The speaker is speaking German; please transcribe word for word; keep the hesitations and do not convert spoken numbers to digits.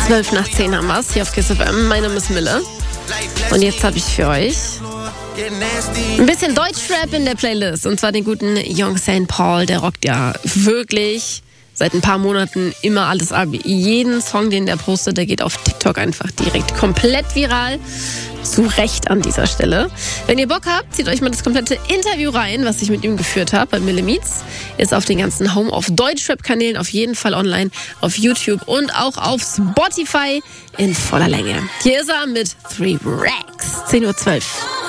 zwölf nach zehn haben wir's hier auf Kiss F M. Mein Name ist Mille. Und jetzt habe ich für euch ein bisschen Deutschrap in der Playlist. Und zwar den guten Young Saint Paul. Der rockt ja wirklich seit ein paar Monaten immer alles ab. Jeden Song, den der postet, der geht auf TikTok einfach direkt komplett viral. Zu Recht an dieser Stelle. Wenn ihr Bock habt, zieht euch mal das komplette Interview rein, was ich mit ihm geführt habe bei Mille Meets. Ist auf den ganzen Home of Deutschrap-Kanälen auf jeden Fall online, auf YouTube und auch auf Spotify in voller Länge. Hier ist er mit Three Racks. zehn Uhr zwölf.